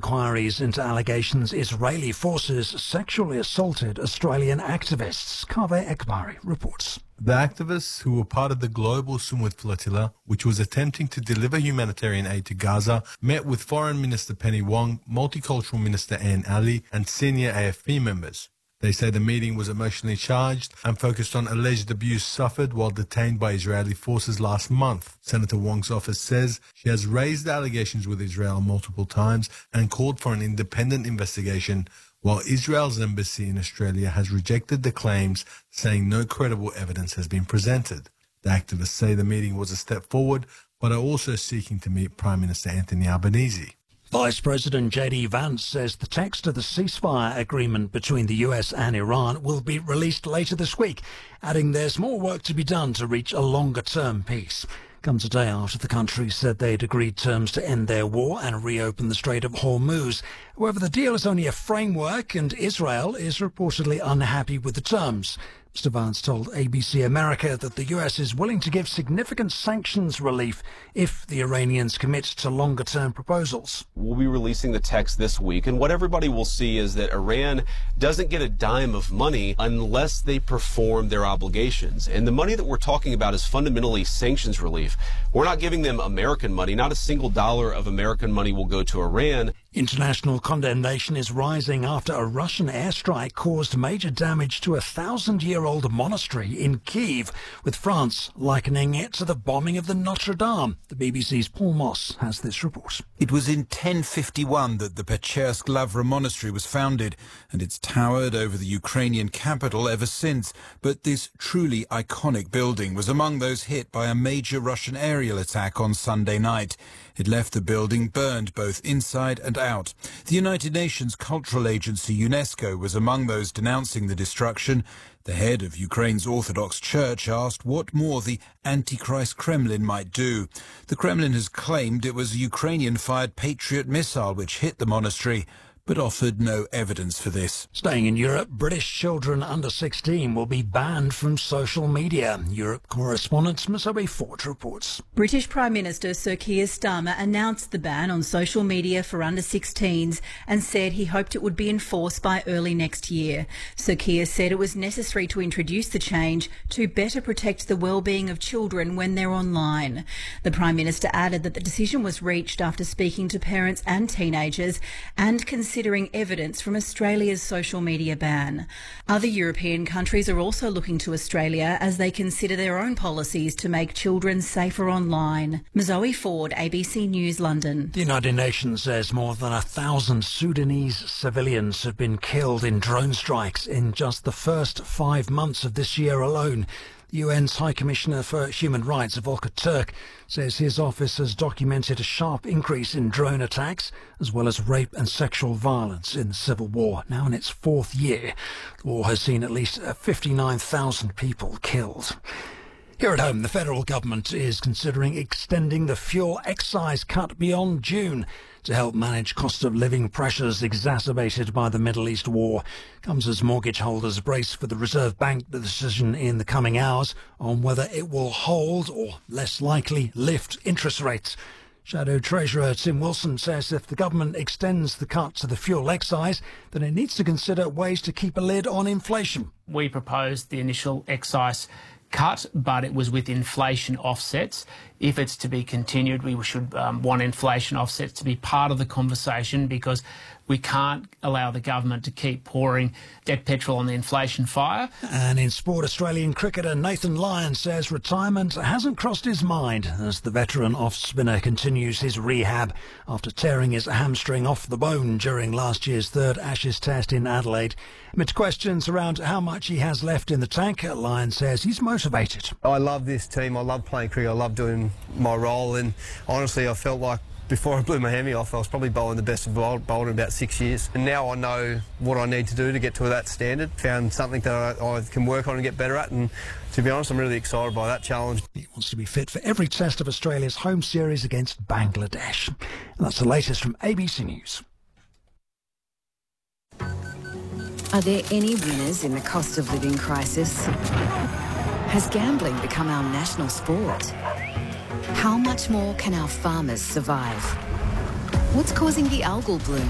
inquiries into allegations Israeli forces sexually assaulted Australian activists. Kaveh Ekbari reports. The activists, who were part of the global Sumud flotilla, which was attempting to deliver humanitarian aid to Gaza, met with Foreign Minister Penny Wong, Multicultural Minister Anne Ali, and senior AFP members. They say the meeting was emotionally charged and focused on alleged abuse suffered while detained by Israeli forces last month. Senator Wong's office says she has raised the allegations with Israel multiple times and called for an independent investigation, while Israel's embassy in Australia has rejected the claims, saying no credible evidence has been presented. The activists say the meeting was a step forward, but are also seeking to meet Prime Minister Anthony Albanese. Vice President J.D. Vance says the text of the ceasefire agreement between the US and Iran will be released later this week, adding there's more work to be done to reach a longer-term peace. Comes a day after the country said they'd agreed terms to end their war and reopen the Strait of Hormuz. However, the deal is only a framework and Israel is reportedly unhappy with the terms. Mr. Vance told ABC America that the US is willing to give significant sanctions relief if the Iranians commit to longer-term proposals. We'll be releasing the text this week, and what everybody will see is that Iran doesn't get a dime of money unless they perform their obligations. And the money that we're talking about is fundamentally sanctions relief. We're not giving them American money. Not a single dollar of American money will go to Iran. International condemnation is rising after a Russian airstrike caused major damage to a 1,000-year-old monastery in Kyiv, with France likening it to the bombing of the Notre Dame. The BBC's Paul Moss has this report. It was in 1051 that the Pechersk Lavra monastery was founded, and it's towered over the Ukrainian capital ever since. But this truly iconic building was among those hit by a major Russian aerial attack on Sunday night. It left the building burned both inside and out. The United Nations Cultural Agency UNESCO was among those denouncing the destruction. The head of Ukraine's Orthodox Church asked what more the Antichrist Kremlin might do. The Kremlin has claimed it was a Ukrainian-fired Patriot missile which hit the monastery, but offered no evidence for this. Staying in Europe, British children under 16 will be banned from social media. Europe correspondent Mazoe Ford reports. British Prime Minister Sir Keir Starmer announced the ban on social media for under 16s and said he hoped it would be enforced by early next year. Sir Keir said it was necessary to introduce the change to better protect the well-being of children when they're online. The Prime Minister added that the decision was reached after speaking to parents and teenagers and considering evidence from Australia's social media ban. Other European countries are also looking to Australia as they consider their own policies to make children safer online. Mazoe Ford, ABC News, London. The United Nations says more than 1,000 Sudanese civilians have been killed in drone strikes in just the first 5 months of this year alone. The UN's High Commissioner for Human Rights, Volker Turk, says his office has documented a sharp increase in drone attacks, as well as rape and sexual violence in the civil war. Now in its 4th year, the war has seen at least 59,000 people killed. Here at home, the federal government is considering extending the fuel excise cut beyond June to help manage cost of living pressures exacerbated by the Middle East war. Comes as mortgage holders brace for the Reserve Bank decision in the coming hours on whether it will hold or, less likely, lift interest rates. Shadow Treasurer Tim Wilson says if the government extends the cut to the fuel excise, then it needs to consider ways to keep a lid on inflation. We proposed the initial excise cut, but it was with inflation offsets. If it's to be continued, we should want inflation offsets to be part of the conversation, because we can't allow the government to keep pouring dead petrol on the inflation fire. And in sport, Australian cricketer Nathan Lyon says retirement hasn't crossed his mind as the veteran off-spinner continues his rehab after tearing his hamstring off the bone during last year's 3rd Ashes Test in Adelaide. Amid questions around how much he has left in the tank, Lyon says he's motivated. I love this team. I love playing cricket. I love doing my role, and honestly I felt like before I blew my hammy off, I was probably bowling the best of bowler in about 6 years. And now I know what I need to do to get to that standard. Found something that I can work on and get better at, and to be honest, I'm really excited by that challenge. He wants to be fit for every test of Australia's home series against Bangladesh. And that's the latest from ABC News. Are there any winners in the cost of living crisis? Has gambling become our national sport? How much more can our farmers survive? What's causing the algal bloom